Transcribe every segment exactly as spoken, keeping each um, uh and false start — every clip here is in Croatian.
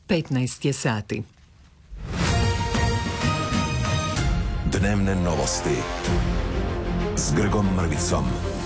petnaest je sati. Dnevne novosti s Grgom Mrvicom.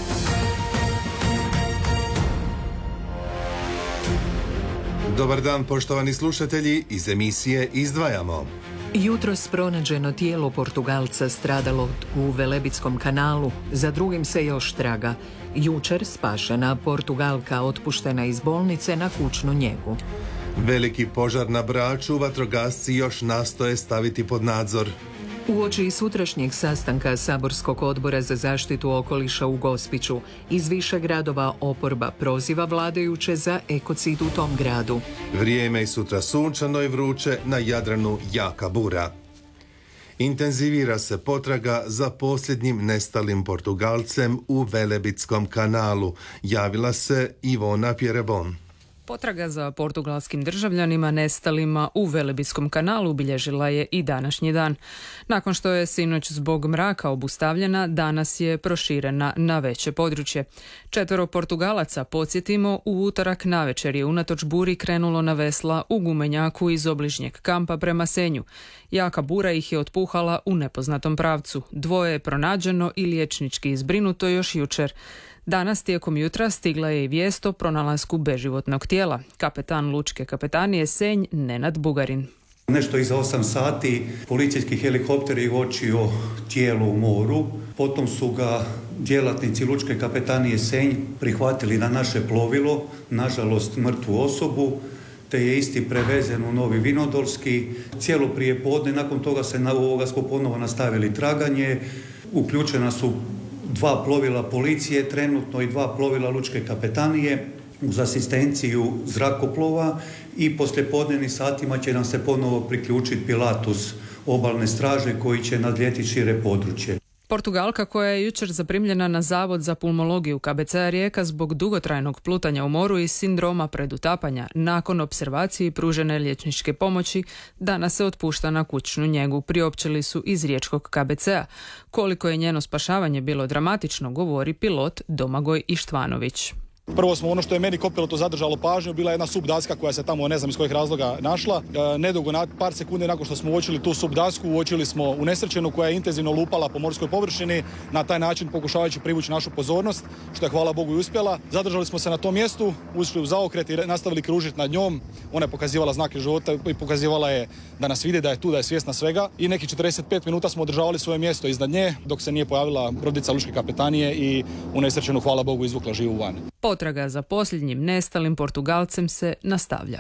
Dobar dan, poštovani slušatelji, iz emisije Izdvajamo. Jutros pronađeno tijelo Portugalca stradalo u Velebitskom kanalu, za drugim se još traga. Jučer spašena Portugalka otpuštena iz bolnice na kućnu njegu. Veliki požar na Braču vatrogasci još nastoje staviti pod nadzor. Uoči sutrašnjeg sastanka Saborskog odbora za zaštitu okoliša u Gospiću, iz više gradova oporba proziva vladajuće za ekocid u tom gradu. Vrijeme je sutra sunčano i vruće, na Jadranu jaka bura. Intenzivira se potraga za posljednjim nestalim Portugalcem u Velebitskom kanalu, javila se Ivona Pjerebon. Potraga za portugalskim državljanima nestalima u Velebitskom kanalu obilježila je i današnji dan. Nakon što je sinoć zbog mraka obustavljena, danas je proširena na veće područje. Četvero Portugalaca, podsjetimo, u utorak navečer je unatoč buri krenulo na vesla u gumenjaku iz obližnjeg kampa prema Senju. Jaka bura ih je otpuhala u nepoznatom pravcu. Dvoje je pronađeno i liječnički izbrinuto još jučer. Danas tijekom jutra stigla je i vijest o pronalasku beživotnog tijela. Kapetan Lučke kapetanije Senj Nenad Bugarin. Nešto iza osam sati policijski helikopter je uočio tijelo u moru. Potom su ga djelatnici Lučke kapetanije Senj prihvatili na naše plovilo, nažalost mrtvu osobu, te je isti prevezen u Novi Vinodolski. Cijelo prijepodne, nakon toga se na ovoga smo ponovo nastavili traganje. Uključena su dva plovila policije trenutno i dva plovila Lučke kapetanije uz asistenciju zrakoplova i poslijepodnevnim satima će nam se ponovo priključiti Pilatus obalne straže koji će nadlijeti šire područje. Portugalka koja je jučer zaprimljena na Zavod za pulmologiju K B C-a Rijeka zbog dugotrajnog plutanja u moru i sindroma predutapanja nakon opservacije i pružene liječničke pomoći danas se otpušta na kućnu njegu, priopćili su iz riječkog K B C-a. Koliko je njeno spašavanje bilo dramatično, govori pilot Domagoj Ištvanović. Prvo smo, ono što je meni kopilotu zadržalo pažnju, bila jedna subdaska koja se tamo ne znam iz kojih razloga našla. E, nedugo, na par sekundi nakon što smo uočili tu subdasku, uočili smo unesrećenu koja je intenzivno lupala po morskoj površini, na taj način pokušavajući privući našu pozornost, što je hvala Bogu i uspjela. Zadržali smo se na tom mjestu, ušli u zaokret i nastavili kružiti nad njom. Ona je pokazivala znake života i pokazivala je da nas vidi, da je tu, da je svjesna svega. I nekih četrdeset pet minuta smo održavali svoje mjesto iznad nje, dok se nije pojavila brodica Lučke kapetanije i unesrećenu, hvala Bogu, izvukla živu van. Potraga za posljednjim nestalim Portugalcem se nastavlja.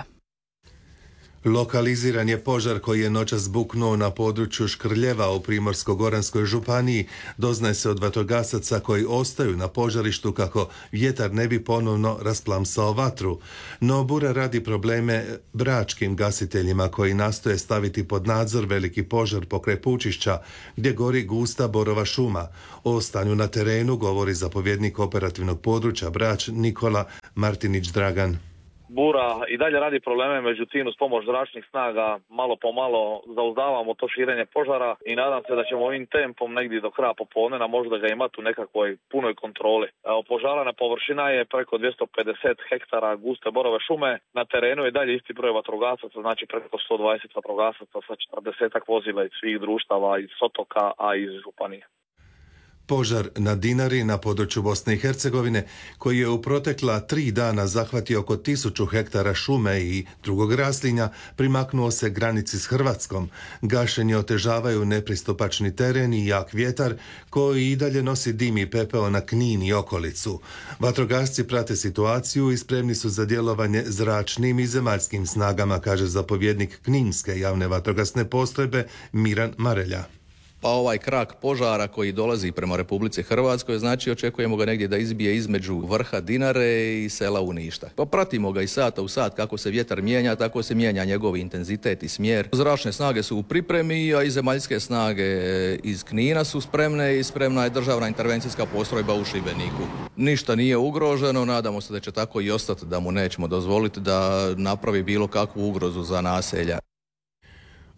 Lokaliziran je požar koji je noćas buknuo na području Škrljeva u Primorsko-goranskoj županiji. Doznaje se od vatrogasaca koji ostaju na požarištu kako vjetar ne bi ponovno rasplamsao vatru. No bura radi probleme bračkim gasiteljima koji nastoje staviti pod nadzor veliki požar pokraj Pučišća gdje gori gusta borova šuma. O stanju na terenu govori zapovjednik operativnog područja Brač Nikola Martinić Dragan. Bura i dalje radi probleme, međutim uz pomoć zračnih snaga malo po malo zauzdavamo to širenje požara i nadam se da ćemo ovim tempom negdje do kraja popodneva možda ga imati u nekakvoj punoj kontroli. Požarana površina je preko dvjesto pedeset hektara guste borove šume, na terenu je dalje isti broj vatrogasaca, znači preko sto dvadeset vatrogasaca sa četrdesetak vozila iz svih društava, iz otoka, a iz županije. Požar na Dinari na području Bosne i Hercegovine, koji je u protekla tri dana zahvatio oko tisuću hektara šume i drugog raslinja, primaknuo se granici s Hrvatskom. Gašenje otežavaju nepristupačni teren i jak vjetar koji i dalje nosi dim i pepeo na Knin i okolicu. Vatrogasci prate situaciju i spremni su za djelovanje zračnim i zemaljskim snagama, kaže zapovjednik Kninske javne vatrogasne postrojbe Miran Marelja. Pa ovaj krak požara koji dolazi prema Republici Hrvatskoj, znači očekujemo ga negdje da izbije između vrha Dinare i sela Uništa. Pa pratimo ga i sata u sat, kako se vjetar mijenja, tako se mijenja njegov intenzitet i smjer. Zračne snage su u pripremi, a i zemaljske snage iz Knina su spremne i spremna je državna intervencijska postrojba u Šibeniku. Ništa nije ugroženo, nadamo se da će tako i ostati, da mu nećemo dozvoliti da napravi bilo kakvu ugrozu za naselja.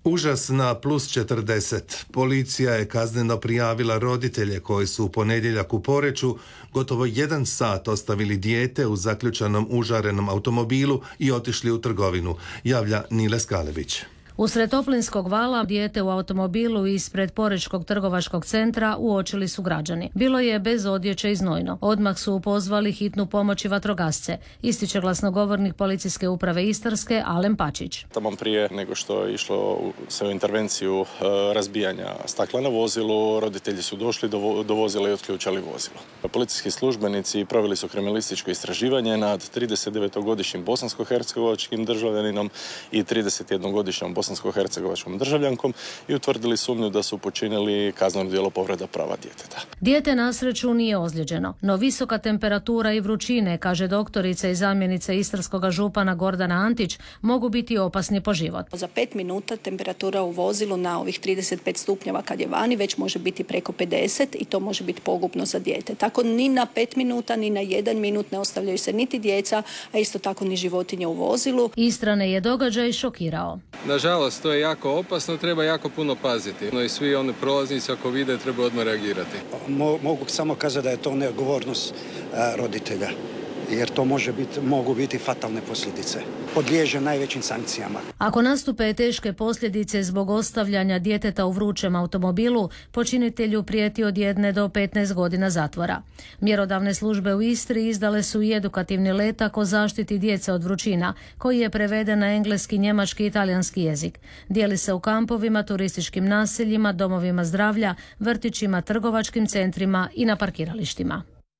Užas na plus četrdeset. Policija je kazneno prijavila roditelje koji su u ponedjeljak u Poreču gotovo jedan sat ostavili dijete u zaključanom užarenom automobilu i otišli u trgovinu, javlja Nile Skalević. Usred toplinskog vala dijete u automobilu ispred Porečkog trgovačkog centra uočili su građani. Bilo je bez odjeće i znojno. Odmah su pozvali hitnu pomoć i vatrogasce, ističe glasnogovornik Policijske uprave Istarske Alen Pačić. Taman prije nego što je išlo se u intervenciju e, razbijanja stakla na vozilu, roditelji su došli do, do vozila i otključali vozilo. Policijski službenici proveli su kriminalističko istraživanje nad tridesetdevetogodišnjim bosansko-hercegovačkim državljaninom i tridesetjednogodišnjom bosansko-hercegovačkom državljankom i utvrdili sumnju da su počinili kazneno djelo povreda prava djeteta. Dijete na sreću nije ozlijeđeno, no visoka temperatura i vrućine, kaže doktorica i zamjenica istarskog župana Gordana Antić, mogu biti opasni po život. Za pet minuta temperatura u vozilu na ovih trideset pet stupnjeva kad je vani već može biti preko pedeset i to može biti pogubno za dijete. Tako ni na pet minuta ni na jedan minut ne ostavljaju se niti djeca, a isto tako ni životinje u vozilu. Istrane je događaj šokirao. Nažalost, to je jako opasno, treba jako puno paziti. No i svi oni prolaznici ako vide treba odmah reagirati. Mo, mogu samo kazati da je to neodgovornost a, roditelja, jer to može biti, mogu biti fatalne posljedice. Podliježe najvećim sankcijama. Ako nastupe teške posljedice zbog ostavljanja djeteta u vrućem automobilu, počinitelju prijeti od jedne do petnaest godina zatvora. Mjerodavne službe u Istri izdale su i edukativni letak o zaštiti djece od vrućina, koji je preveden na engleski, njemački i talijanski jezik. Dijeli se u kampovima, turističkim naseljima, domovima zdravlja, vrtićima, trgovačkim centrima i na parkiralištima.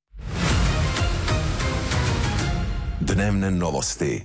Dnevne novosti.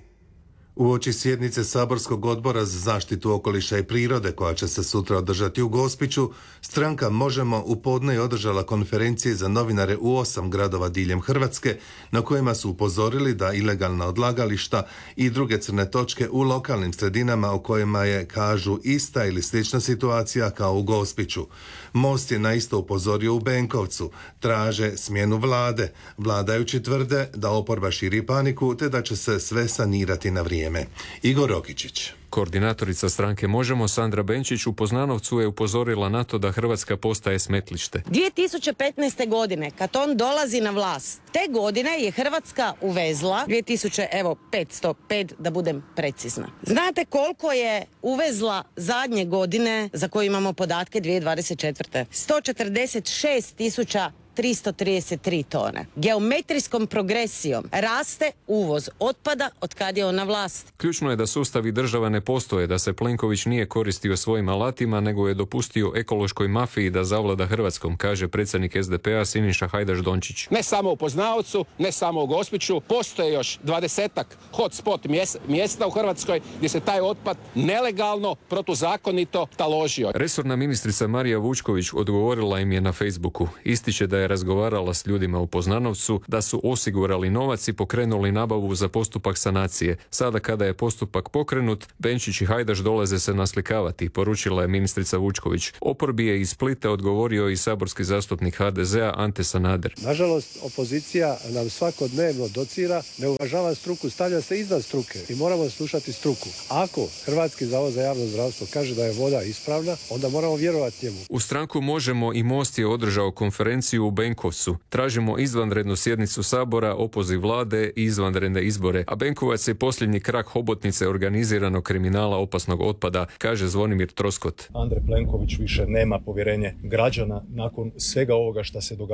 Uoči sjednice Saborskog odbora za zaštitu okoliša i prirode, koja će se sutra održati u Gospiću, stranka Možemo u podne je održala konferencije za novinare u osam gradova diljem Hrvatske, na kojima su upozorili da ilegalna odlagališta i druge crne točke u lokalnim sredinama u kojima je, kažu, ista ili slična situacija kao u Gospiću. Most je na isto upozorio u Benkovcu, traže smjenu vlade. Vladajući tvrde da oporba širi paniku te da će se sve sanirati na vrijeme. Igor Rokičić. Koordinatorica stranke Možemo Sandra Benčić u Poznanovcu je upozorila na to da Hrvatska postaje smetlište. dvije tisuće petnaeste. godine, kad on dolazi na vlast, te godine je Hrvatska uvezla dvije tisuće petsto pet, da budem precizna. Znate koliko je uvezla zadnje godine, za koje imamo podatke, dvije tisuće dvadeset četvrte. sto četrdeset šest tisuća tristo trideset tri tone. Geometrijskom progresijom raste uvoz otpada od kad je on na vlast. Ključno je da sustavi država ne postoje, da se Plenković nije koristio svojim alatima, nego je dopustio ekološkoj mafiji da zavlada Hrvatskom, kaže predsjednik es de pe a Siniša Hajdaš Dončić. Ne samo u Poznanovcu, ne samo u Gospiću, postoje još dvadesetak hotspot mjesta u Hrvatskoj gdje se taj otpad nelegalno, protuzakonito taložio. Resorna ministrica Marija Vučković odgovorila im je na Facebooku. Ističe da je razgovarala s ljudima u Poznanovcu, da su osigurali novac i pokrenuli nabavu za postupak sanacije. Sada kada je postupak pokrenut, Benčić i Hajdaš dolaze se naslikavati, poručila je ministrica Vučković. Oporbi je iz Splita odgovorio i saborski zastupnik ha de zea Ante Sanader. Nažalost, opozicija nam svakodnevno docira, ne uvažava struku, stavlja se iznad struke i moramo slušati struku. Ako Hrvatski zavod za javno zdravstvo kaže da je voda ispravna, onda moramo vjerovati njemu. U stranku Možemo i Most je održao konferenciju u Benkovcu. Tražimo izvanrednu sjednicu Sabora, opoziv vlade i izvanredne izbore. A Benkovac je posljednji krak hobotnice organiziranog kriminala opasnog otpada, kaže Zvonimir Troskot. Andrej Plenković više nema povjerenje građana nakon svega ovoga što se događa